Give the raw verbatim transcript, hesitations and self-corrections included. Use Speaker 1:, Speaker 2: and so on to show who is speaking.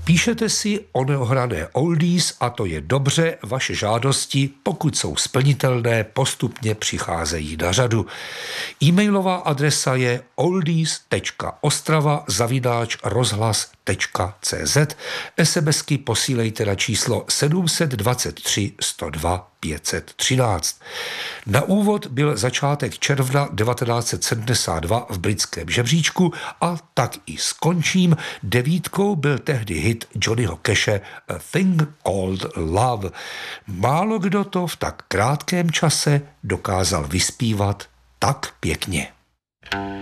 Speaker 1: Píšete si o neohrané oldies a to je dobře, vaše žádosti, pokud jsou splnitelné, postupně přicházejí na řadu. E-mailová adresa je oldies tečka ostrava zavináč rozhlas tečka cz. SMSky posílejte na číslo sedm dva tři, sto dva, pět set třináct. Na úvod byl začátek června devatenáct set sedmdesát dva v britském žebříčku a tak i skončím. Devítkou byl tehdy hit Johnnyho Cashe A Thing Called Love. Málo kdo to v tak krátkém čase dokázal vyspívat tak pěkně.